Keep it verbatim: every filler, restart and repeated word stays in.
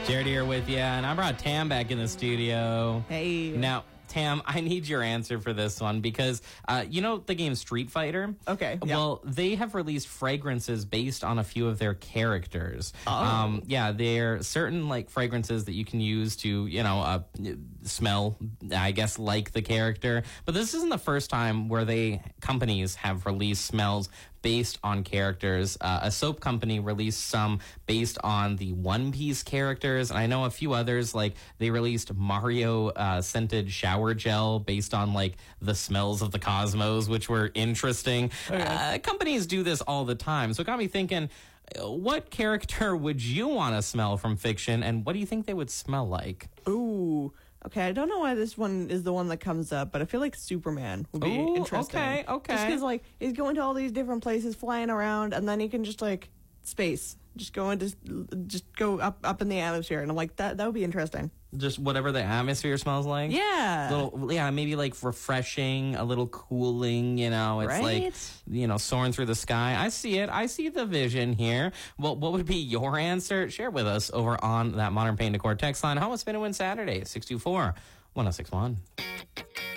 Jared here with you, and I brought Tam back in the studio. Hey. Now, Tam, I need your answer for this one because, uh, you know the game Street Fighter? Okay, yeah. Well, they have released fragrances based on a few of their characters. Oh. Um, yeah, they're certain, like, fragrances that you can use to, you know, uh, smell, I guess, like the character. But this isn't the first time where they, companies have released smells based on characters. Uh, a soap company released some based on the One Piece characters, and I know a few others, like they released Mario uh, scented shower gel based on like the smells of the cosmos, which were interesting. Okay. Uh, companies do this all the time, so it got me thinking, what character would you want to smell from fiction, and what do you think they would smell like? Ooh. Okay, I don't know why this one is the one that comes up, but I feel like Superman would be Ooh, interesting. okay, okay. Just because, like, he's going to all these different places, flying around, and then he can just, like, space. Just go into, just go up, up in the atmosphere, and I'm like, that that would be interesting. Just whatever the atmosphere smells like? Yeah. Little, yeah, maybe like refreshing, a little cooling, you know. It's Right? like, you know, soaring through the sky. I see it. I see the vision here. Well, what would be your answer? Share with us over on that Modern Paint Decor text line. How was Spin and Win Saturday? six two four, one oh six one.